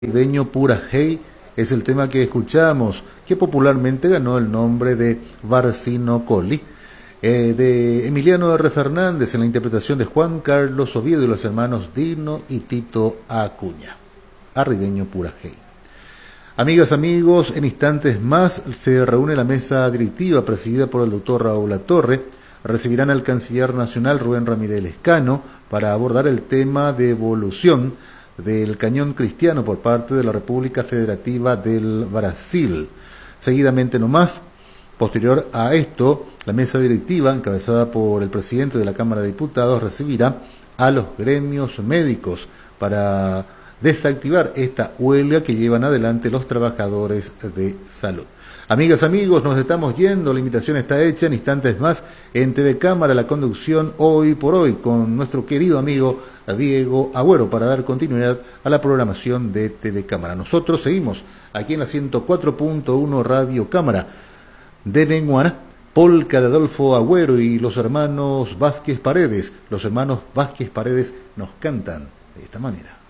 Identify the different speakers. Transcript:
Speaker 1: Caribeño Pura Hey es el tema que escuchamos, que popularmente ganó el nombre de Barcino Colli, de Emiliano R. Fernández en la interpretación de Juan Carlos Oviedo y los hermanos Dino y Tito Acuña. Arribeño Pura Hey. Amigas, amigos, en instantes más se reúne la mesa directiva presidida por el doctor Raúl Latorre. Recibirán al canciller nacional Rubén Ramírez Lescano para abordar el tema de evolución del cañón cristiano por parte de la República Federativa del Brasil. Seguidamente nomás, posterior a esto, la mesa directiva, encabezada por el presidente de la Cámara de Diputados, recibirá a los gremios médicos para desactivar esta huelga que llevan adelante los trabajadores de salud. Amigas, amigos, nos estamos yendo, la invitación está hecha en instantes más en TV Cámara, la conducción hoy por hoy con nuestro querido amigo Diego Agüero para dar continuidad a la programación de TV Cámara. Nosotros seguimos aquí en la 104.1 Radio Cámara de Benguana, polca de Adolfo Agüero y los hermanos Vázquez Paredes. Los hermanos Vázquez Paredes nos cantan de esta manera.